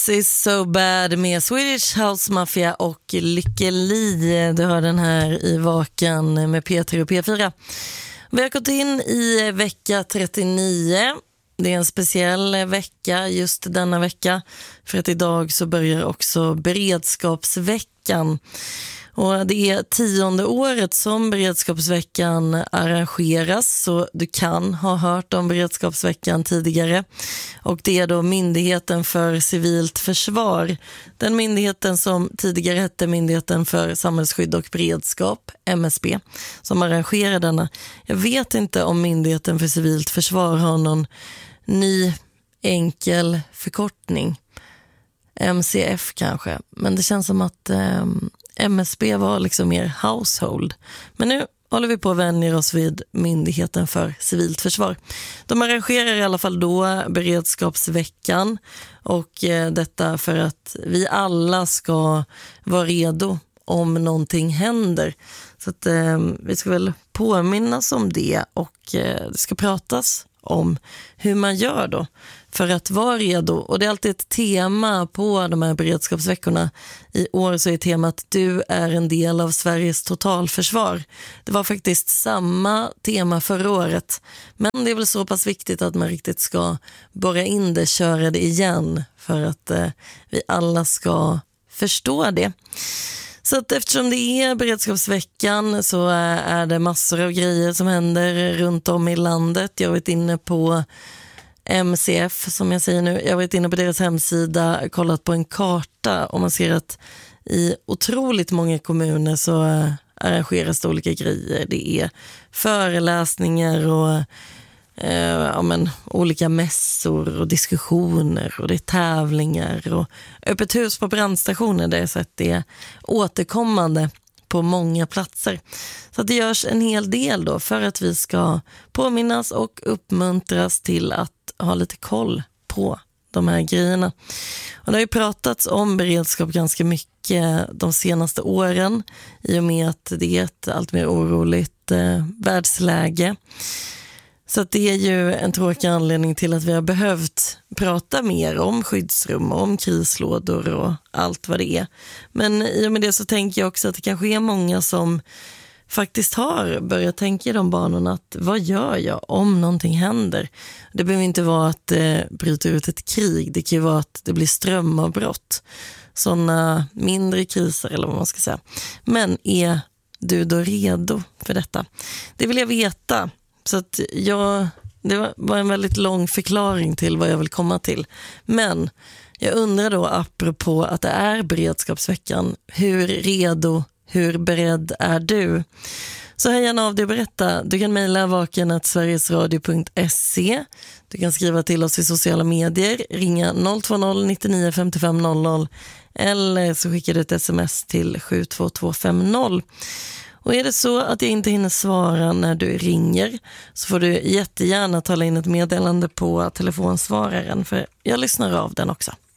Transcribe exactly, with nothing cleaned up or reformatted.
This is so bad med Swedish House Mafia och Lykke Li. Du hör den här i Vakan med P tre och P fyra. Vi har gått in i vecka trettionio. Det är en speciell vecka just denna vecka. För att idag så börjar också beredskapsveckan. Och det är tionde året som beredskapsveckan arrangeras, så du kan ha hört om beredskapsveckan tidigare. Och det är då Myndigheten för civilt försvar. Den myndigheten som tidigare hette Myndigheten för samhällsskydd och beredskap, M S B, som arrangerar denna. Jag vet inte om Myndigheten för civilt försvar har någon ny enkel förkortning. M C F kanske, men det känns som att eh, M S B var liksom mer household. Men nu håller vi på att vänja oss vid Myndigheten för civilt försvar. De arrangerar i alla fall då beredskapsveckan, och eh, detta för att vi alla ska vara redo om någonting händer. Så att eh, vi ska väl påminnas om det, och eh, det ska pratas om hur man gör då för att vara redo. Och det är alltid ett tema på de här beredskapsveckorna. I år så är temat du är en del av Sveriges totalförsvar. Det var faktiskt samma tema förra året, men det är väl så pass viktigt att man riktigt ska borra in det, köra det igen, för att eh, vi alla ska förstå det. Så att eftersom det är beredskapsveckan så är det massor av grejer som händer runt om i landet. Jag har varit inne på M C F, som jag säger nu. Jag har varit inne på deras hemsida, kollat på en karta, och man ser att i otroligt många kommuner så arrangeras det olika grejer. Det är föreläsningar och eh, ja, men, olika mässor och diskussioner, och det är tävlingar och öppet hus på brandstationer. Det är så att det är återkommande på många platser. Så att det görs en hel del då för att vi ska påminnas och uppmuntras till att ha lite koll på de här grejerna. Och det har ju pratats om beredskap ganska mycket de senaste åren, i och med att det är ett allt mer oroligt eh, världsläge. Så att det är ju en tråkig anledning till att vi har behövt prata mer om skyddsrum, om krislådor och allt vad det är. Men i och med det så tänker jag också att det kanske är många som faktiskt har börjat tänka i de banorna, att vad gör jag om någonting händer? Det behöver inte vara att det bryter ut ett krig, det kan ju vara att det blir strömavbrott. Sådana mindre kriser eller vad man ska säga. Men är du då redo för detta? Det vill jag veta. Så att jag, det var en väldigt lång förklaring till vad jag vill komma till. Men jag undrar då, apropå att det är beredskapsveckan, hur redo, hur beredd är du? Så hör gärna av dig och berätta. Du kan mejla vaken at sverigesradio punkt se. Du kan skriva till oss i sociala medier, ringa noll två noll nittionio femtiofem noll noll, eller så skickar du ett sms till sju två två fem noll. Och är det så att jag inte hinner svara när du ringer, så får du jättegärna tala in ett meddelande på telefonsvararen, för jag lyssnar av den också.